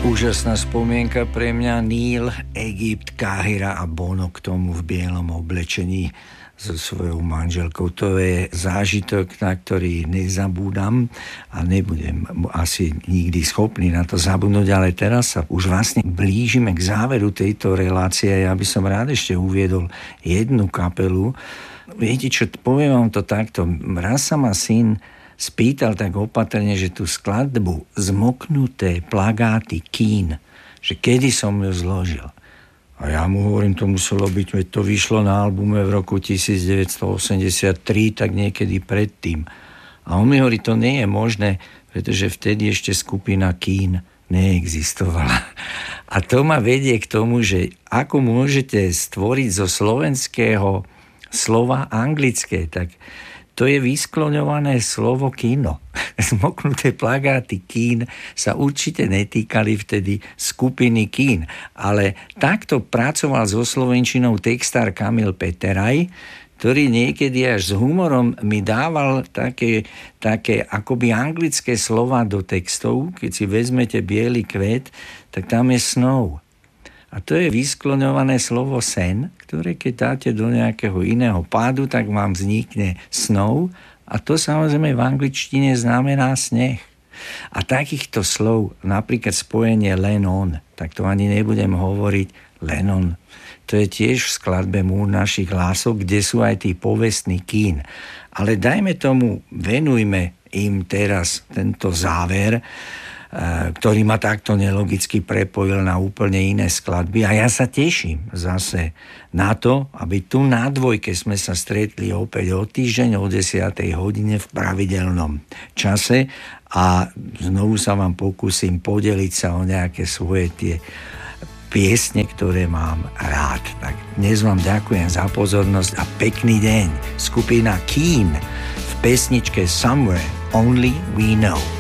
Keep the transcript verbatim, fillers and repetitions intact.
Úžasná spomienka pre mňa. Níl, Egypt, Káhira a Bono k tomu v bielom oblečení so svojou manželkou. To je zážitok, na ktorý nezabúdam a nebudem asi nikdy schopný na to zabudnúť, ale teraz sa už vlastne blížime k záveru tejto relácie. Ja by som rád ešte uviedol jednu kapelu. Viete čo, poviem vám to takto. Raz sa ma syn spýtal tak opatrne, že tú skladbu Zmoknuté plagáty Kín, že kedy som ju zložil. A ja mu hovorím, to muselo byť, veď to vyšlo na albume v roku devätnásťstoosemdesiattri, tak niekedy predtým. A on mi hovorí, to nie je možné, pretože vtedy ešte skupina Kín neexistovala. A to ma vedie k tomu, že ako môžete stvoriť zo slovenského slova anglické, tak to je vyskloňované slovo kino. Zmoknuté plagáty Kín sa určite netýkali vtedy skupiny Kín. Ale takto pracoval so slovenčinou textár Kamil Peteraj, ktorý niekedy až s humorom mi dával také, také akoby anglické slova do textov. Keď si vezmete biely kvet, tak tam je snow. A to je vyskloňované slovo sen, ktoré keď dáte do nejakého iného pádu, tak vám vznikne snow a to samozrejme v angličtine znamená sneh. A takýchto slov, napríklad spojenie Lennon, tak to ani nebudem hovoriť Lennon. To je tiež v skladbe Múr našich lások, kde sú aj tí povestní Kín. Ale dajme tomu, venujme im teraz tento záver, ktorý ma takto nelogicky prepojil na úplne iné skladby. A ja sa teším zase na to, aby tu na dvojke sme sa stretli opäť o týždeň o desiatej hodine v pravidelnom čase a znovu sa vám pokúsim podeliť sa o nejaké svoje tie piesne, ktoré mám rád. Tak dnes vám ďakujem za pozornosť a pekný deň. Skupina Keen v pesničke Somewhere Only We Know.